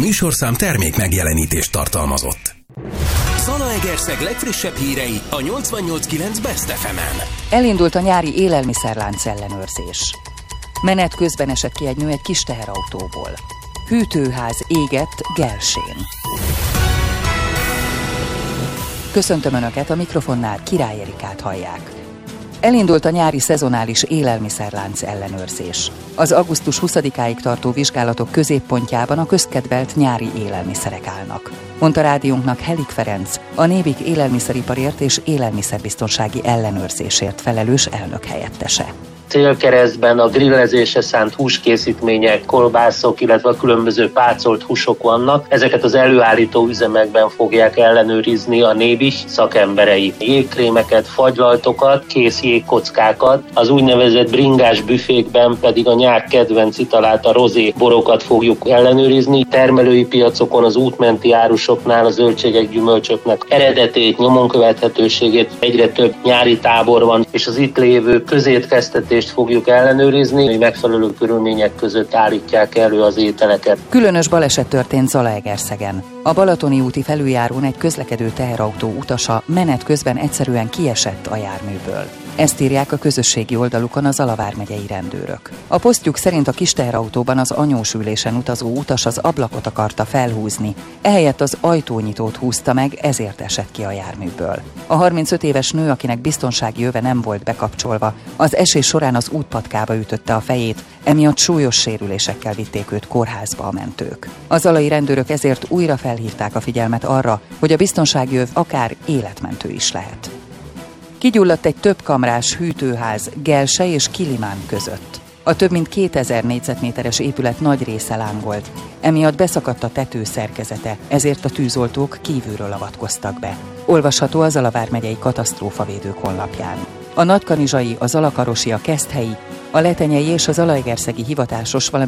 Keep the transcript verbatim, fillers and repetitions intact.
műsorszám termék megjelenítést tartalmazott. Zalaegerszeg legfrissebb hírei a nyolcvannyolc kilenc Best ef emen. Elindult a nyári élelmiszerlánc ellenőrzés. Menet közben esett ki egy nő egy kis teherautóból. Hűtőház égett Gelsén. Köszöntöm Önöket, a mikrofonnál Király Erikát hallják. Elindult a nyári szezonális élelmiszerlánc ellenőrzés. Az augusztus huszadikáig tartó vizsgálatok középpontjában a közkedvelt nyári élelmiszerek állnak, mondta rádiónknak Helik Ferenc, a Nébik élelmiszeriparért és élelmiszerbiztonsági ellenőrzésért felelős elnök helyettese. Célkeresztben a grillezésre szánt húskészítmények, kolbászok, illetve a különböző pácolt húsok vannak. Ezeket az előállító üzemekben fogják ellenőrizni a Nébik szakemberei. Jégkrémeket, fagylaltokat, kész jégkockákat, az úgynevezett bringás büfékben pedig a nyár kedvenc italát, a rozé borokat fogjuk ellenőrizni. Termelői piacokon, az útmenti árusoknál a zöldségek, gyümölcsöknek eredetét, nyomon követhetőségét, egyre több nyári tábor van, és az itt lévő közétkeztetés fogjuk ellenőrizni, hogy megfelelő körülmények között állítják elő az ételeket. Különös baleset történt Zalaegerszegen. A Balatoni úti felüljárón egy közlekedő teherautó utasa menet közben egyszerűen kiesett a járműből. Ezt írják a közösségi oldalukon a Zala vármegyei rendőrök. A posztjuk szerint a kis teherautóban az anyós ülésen utazó utas az ablakot akarta felhúzni, ehelyett az ajtónyitót húzta meg, ezért esett ki a járműből. A harmincöt éves nő, akinek biztonsági öve nem volt bekapcsolva, az esés során az útpatkába ütötte a fejét, emiatt súlyos sérülésekkel vitték őt kórházba a mentők. A zalai rendőrök ezért újra felhívták a figyelmet arra, hogy a biztonsági öv akár életmentő is lehet. Kigyulladt egy többkamrás hűtőház Gelse és Kilimán között. A több mint kétezer négyzetméteres épület nagy része lángolt, emiatt beszakadt a tető szerkezete, ezért a tűzoltók kívülről avatkoztak be. Olvasható a Zala vármegyei katasztrófavédők honlapján. A nagykanizsai, a zalakarosi, a keszthelyi, a letenyei és a zalaegerszegi hivatásos, valamint